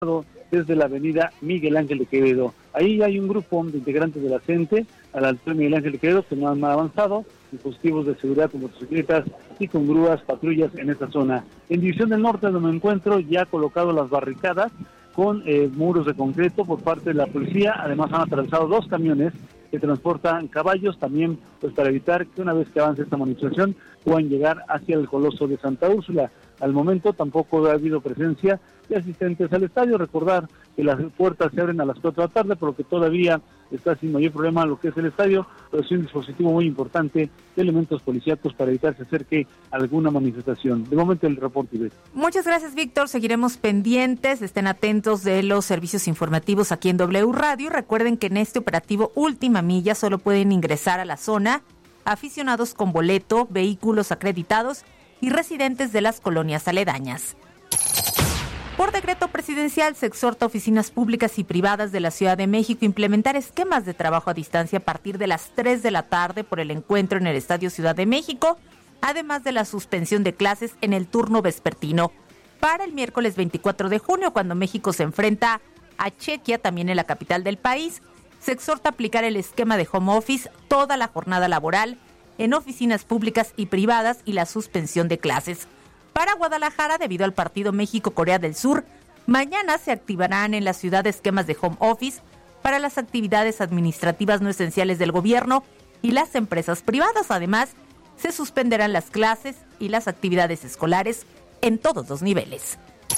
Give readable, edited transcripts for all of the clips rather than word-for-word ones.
desde la avenida Miguel Ángel de Quevedo. Ahí hay un grupo de integrantes de la CENTE a la altura de Miguel Ángel de Quevedo que no han avanzado, dispositivos de seguridad con motocicletas y con grúas, patrullas en esta zona. En División del Norte, donde me encuentro, ya colocado las barricadas con muros de concreto por parte de la policía. Además han atravesado 2 camiones que transportan caballos, también pues para evitar que una vez que avance esta manifestación puedan llegar hacia el Coloso de Santa Úrsula. Al momento tampoco ha habido presencia de asistentes al estadio. Recordar que las puertas se abren a las 4 de la tarde, por lo que todavía está sin mayor problema lo que es el estadio, pero es un dispositivo muy importante de elementos policíacos para evitar que se acerque alguna manifestación. De momento el reporte. Muchas gracias, Víctor. Seguiremos pendientes, estén atentos de los servicios informativos aquí en W Radio. Recuerden que en este operativo Última Milla solo pueden ingresar a la zona aficionados con boleto, vehículos acreditados y residentes de las colonias aledañas. Por decreto presidencial se exhorta a oficinas públicas y privadas de la Ciudad de México a implementar esquemas de trabajo a distancia a partir de las 3 de la tarde por el encuentro en el Estadio Ciudad de México, además de la suspensión de clases en el turno vespertino. Para el miércoles 24 de junio, cuando México se enfrenta a Chequia, también en la capital del país, se exhorta a aplicar el esquema de home office toda la jornada laboral en oficinas públicas y privadas y la suspensión de clases. Para Guadalajara, debido al partido México-Corea del Sur, mañana se activarán en la ciudad esquemas de home office para las actividades administrativas no esenciales del gobierno y las empresas privadas. Además, se suspenderán las clases y las actividades escolares en todos los niveles.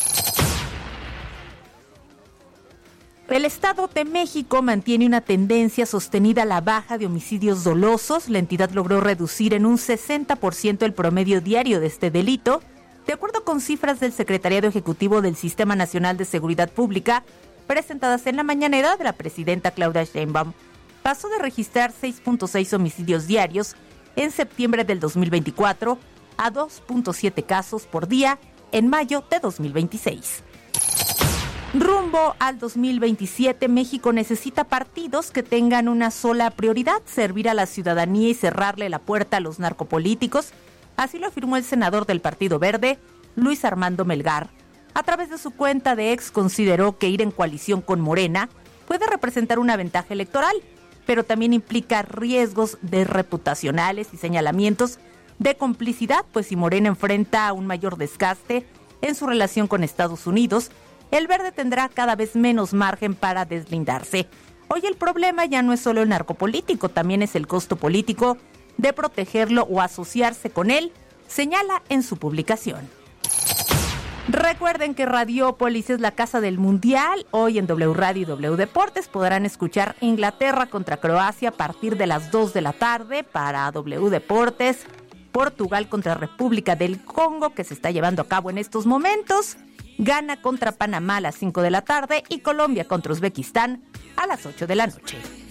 El Estado de México mantiene una tendencia sostenida a la baja de homicidios dolosos. La entidad logró reducir en un 60% el promedio diario de este delito, de acuerdo con cifras del Secretariado Ejecutivo del Sistema Nacional de Seguridad Pública, presentadas en la mañanera de la presidenta Claudia Sheinbaum. Pasó de registrar 6.6 homicidios diarios en septiembre del 2024 a 2.7 casos por día en mayo de 2026. Rumbo al 2027, México necesita partidos que tengan una sola prioridad: servir a la ciudadanía y cerrarle la puerta a los narcopolíticos. Así lo afirmó el senador del Partido Verde, Luis Armando Melgar. A través de su cuenta de X consideró que ir en coalición con Morena puede representar una ventaja electoral, pero también implica riesgos de reputacionales y señalamientos de complicidad, pues si Morena enfrenta un mayor desgaste en su relación con Estados Unidos, el Verde tendrá cada vez menos margen para deslindarse. Hoy el problema ya no es solo el narcopolítico, también es el costo político de protegerlo o asociarse con él, señala en su publicación. Recuerden que Radiópolis es la casa del Mundial. Hoy en W Radio y W Deportes podrán escuchar Inglaterra contra Croacia a partir de las 2 de la tarde. Para W Deportes, Portugal contra República del Congo, que se está llevando a cabo en estos momentos. Ghana contra Panamá a las 5 de la tarde y Colombia contra Uzbekistán a las 8 de la noche.